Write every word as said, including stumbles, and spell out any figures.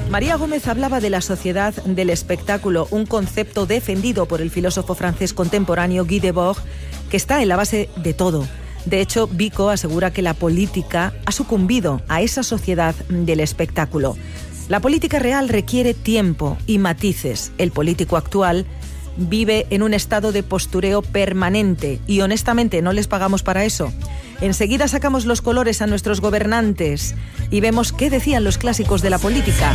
María Gómez hablaba de la sociedad del espectáculo, un concepto defendido por el filósofo francés contemporáneo Guy Debord, que está en la base de todo. De hecho, Vico asegura que la política ha sucumbido a esa sociedad del espectáculo. La política real requiere tiempo y matices. El político actual vive en un estado de postureo permanente y honestamente no les pagamos para eso. Enseguida sacamos los colores a nuestros gobernantes y vemos qué decían los clásicos de la política.